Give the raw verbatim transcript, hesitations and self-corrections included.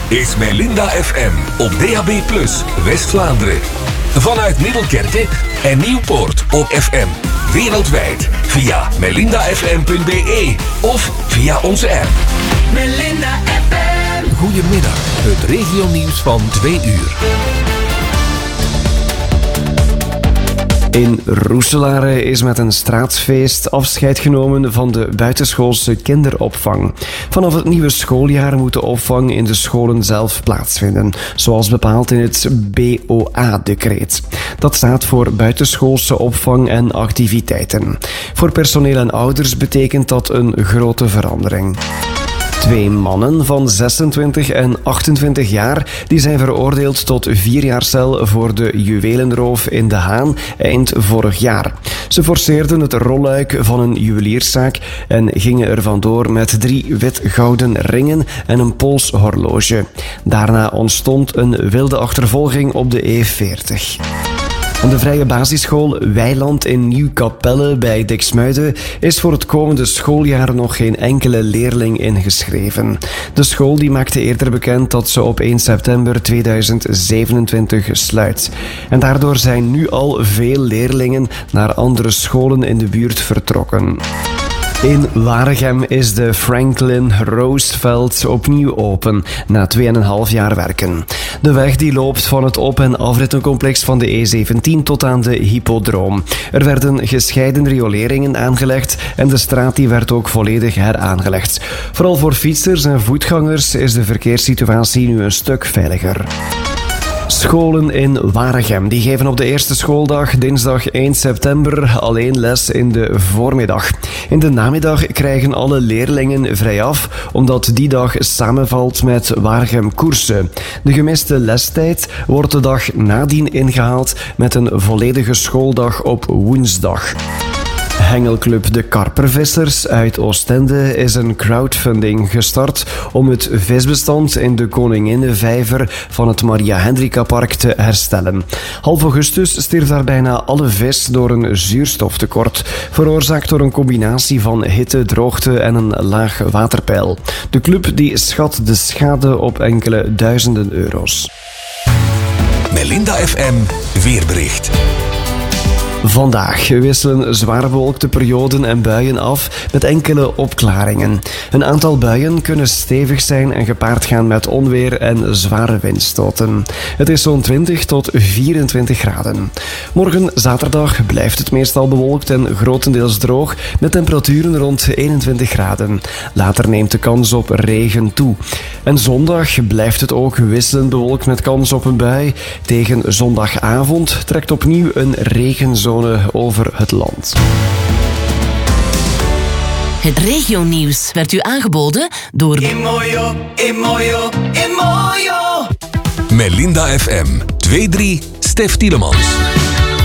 is Melinda F M op D A B plus, West-Vlaanderen. Vanuit Middelkerke en Nieuwpoort op F M. Wereldwijd via melinda f m punt b e of via onze app. Melinda F M. Goedemiddag, het regionieuws van twee uur. In Roeselare is met een straatsfeest afscheid genomen van de buitenschoolse kinderopvang. Vanaf het nieuwe schooljaar moet de opvang in de scholen zelf plaatsvinden, zoals bepaald in het B O A-decreet. Dat staat voor buitenschoolse opvang en activiteiten. Voor personeel en ouders betekent dat een grote verandering. Twee mannen van zesentwintig en achtentwintig jaar die zijn veroordeeld tot vier jaar cel voor de juwelenroof in De Haan eind vorig jaar. Ze forceerden het rolluik van een juwelierszaak en gingen er vandoor met drie wit-gouden ringen en een polshorloge. Daarna ontstond een wilde achtervolging op de E veertig. De vrije basisschool Weiland in Nieuw-Kapelle bij Diksmuide is voor het komende schooljaar nog geen enkele leerling ingeschreven. De school die maakte eerder bekend dat ze op één september tweeduizend zevenentwintig sluit. En daardoor zijn nu al veel leerlingen naar andere scholen in de buurt vertrokken. In Waregem is de Franklin Roosevelt opnieuw open, na tweeënhalf jaar werken. De weg die loopt van het op- en afrittencomplex van de E zeventien tot aan de Hippodroom. Er werden gescheiden rioleringen aangelegd en de straat die werd ook volledig heraangelegd. Vooral voor fietsers en voetgangers is de verkeerssituatie nu een stuk veiliger. Scholen in Waregem die geven op de eerste schooldag, dinsdag één september, alleen les in de voormiddag. In de namiddag krijgen alle leerlingen vrijaf, omdat die dag samenvalt met Waregem Koersen. De gemiste lestijd wordt de dag nadien ingehaald met een volledige schooldag op woensdag. Hengelclub De Karpervissers uit Oostende is een crowdfunding gestart om het visbestand in de Koninginnenvijver van het Maria Hendrika Park te herstellen. Half augustus stierf daar bijna alle vis door een zuurstoftekort, veroorzaakt door een combinatie van hitte, droogte en een laag waterpeil. De club die schat de schade op enkele duizenden euro's. Melinda F M weerbericht. Vandaag wisselen zwaar bewolkte perioden en buien af met enkele opklaringen. Een aantal buien kunnen stevig zijn en gepaard gaan met onweer en zware windstoten. Het is zo'n twintig tot vierentwintig graden. Morgen zaterdag blijft het meestal bewolkt en grotendeels droog met temperaturen rond eenentwintig graden. Later neemt de kans op regen toe. En zondag blijft het ook wisselend bewolkt met kans op een bui. Tegen zondagavond trekt opnieuw een regenzone over het land. Het regionieuws werd u aangeboden door Imoyo, Imoyo, Imoyo. Melinda F M, twee drie, Stef Tielemans.